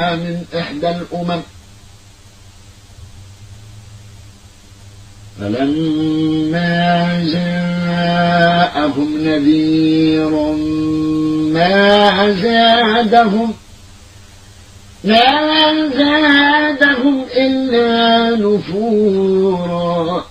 جاء من إحدى الأمم فلما جاءهم نذير ما زادهم إلا نفورا